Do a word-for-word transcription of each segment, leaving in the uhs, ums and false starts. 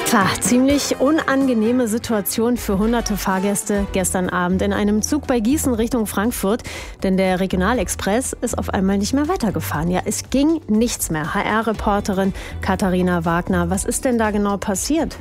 Tja, ziemlich unangenehme Situation für hunderte Fahrgäste gestern Abend in einem Zug bei Gießen Richtung Frankfurt. Denn der Regionalexpress ist auf einmal nicht mehr weitergefahren. Ja, es ging nichts mehr. H R-Reporterin Katharina Wagner, was ist denn da genau passiert?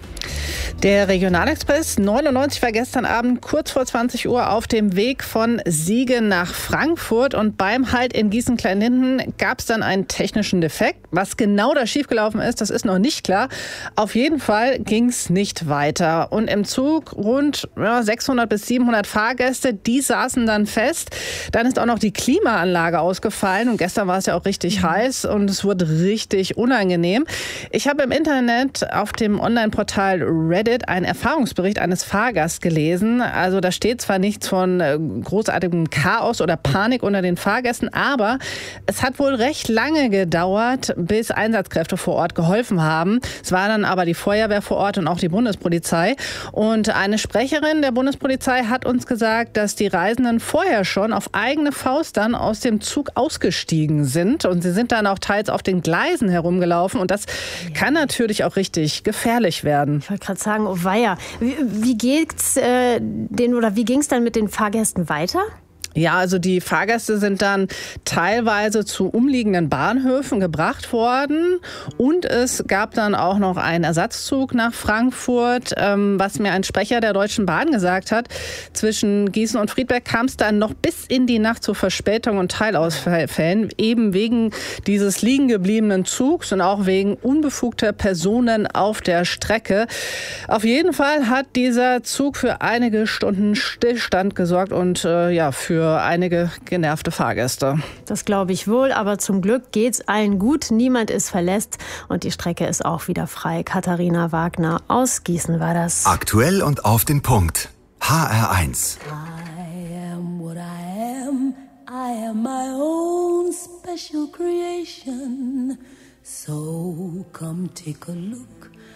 Der Regionalexpress neunundneunzig war gestern Abend kurz vor zwanzig Uhr auf dem Weg von Siegen nach Frankfurt. Und beim Halt in Gießen-Kleinlinden gab es dann einen technischen Defekt. Was genau da schiefgelaufen ist, das ist noch nicht klar. Auf jeden Fall ging es nicht weiter. Und im Zug rund ja, sechshundert bis siebenhundert Fahrgäste, die saßen dann fest. Dann ist auch noch die Klimaanlage ausgefallen. Und gestern war es ja auch richtig mhm. heiß und es wurde richtig unangenehm. Ich habe im Internet auf dem Online-Portal Reddit einen Erfahrungsbericht eines Fahrgasts gelesen. Also da steht zwar nichts von großartigem Chaos oder Panik unter den Fahrgästen, aber es hat wohl recht lange gedauert, bis Einsatzkräfte vor Ort geholfen haben. Es war dann aber die Feuerwehr vor Ort und auch die Bundespolizei. Und eine Sprecherin der Bundespolizei hat uns gesagt, dass die Reisenden vorher schon auf eigene Faust dann aus dem Zug ausgestiegen sind. Und sie sind dann auch teils auf den Gleisen herumgelaufen. Und das ja. kann natürlich auch richtig gefährlich werden. Ich wollte gerade sagen, oh weia. Wie, wie geht's äh, den oder wie ging es dann mit den Fahrgästen weiter? Ja, also die Fahrgäste sind dann teilweise zu umliegenden Bahnhöfen gebracht worden und es gab dann auch noch einen Ersatzzug nach Frankfurt, ähm, was mir ein Sprecher der Deutschen Bahn gesagt hat. Zwischen Gießen und Friedberg kam es dann noch bis in die Nacht zu Verspätungen und Teilausfällen, eben wegen dieses liegen gebliebenen Zugs und auch wegen unbefugter Personen auf der Strecke. Auf jeden Fall hat dieser Zug für einige Stunden Stillstand gesorgt und äh, ja, für einige genervte Fahrgäste. Das glaube ich wohl, aber zum Glück geht's allen gut. Niemand ist verletzt und die Strecke ist auch wieder frei. Katharina Wagner aus Gießen war das. Aktuell und auf den Punkt. H R eins. I am what I am. I am my own special creation. So come take a look